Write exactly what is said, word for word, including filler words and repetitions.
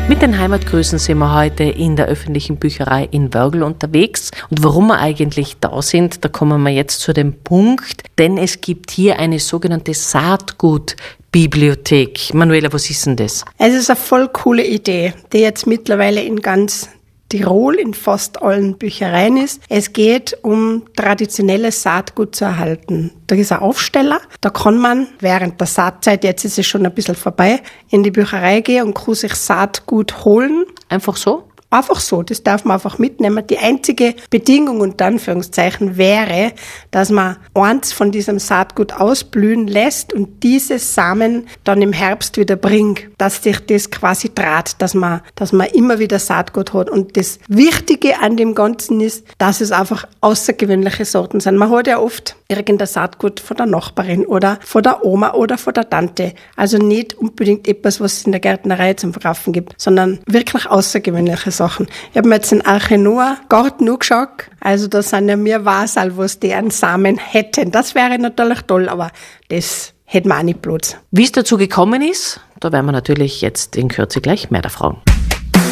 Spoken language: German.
Mit den Heimatgrüßen sind wir heute in der öffentlichen Bücherei in Wörgl unterwegs. Und warum wir eigentlich da sind, da kommen wir jetzt zu dem Punkt, denn es gibt hier eine sogenannte Saatgutbibliothek. Manuela, was ist denn das? Es ist eine voll coole Idee, die jetzt mittlerweile in ganz Tirol in fast allen Büchereien ist. Es geht um traditionelles Saatgut zu erhalten. Da ist ein Aufsteller, da kann man während der Saatzeit, jetzt ist es schon ein bisschen vorbei, in die Bücherei gehen und kann sich Saatgut holen. Einfach so? Einfach so, das darf man einfach mitnehmen. Die einzige Bedingung unter Anführungszeichen wäre, dass man eins von diesem Saatgut ausblühen lässt und diese Samen dann im Herbst wieder bringt, dass sich das quasi draht, dass man, dass man immer wieder Saatgut hat. Und das Wichtige an dem Ganzen ist, dass es einfach außergewöhnliche Sorten sind. Man hat ja oft irgendein Saatgut von der Nachbarin oder von der Oma oder von der Tante. Also nicht unbedingt etwas, was es in der Gärtnerei zum Verkaufen gibt, sondern wirklich außergewöhnliche Sachen. Ich habe mir jetzt den Archenoa Garten angeschaut. Also da sind ja mir Wasal, was die an Samen hätten. Das wäre natürlich toll, aber das hätten wir auch nicht bloß. Wie es dazu gekommen ist, da werden wir natürlich jetzt in Kürze gleich mehr erfahren.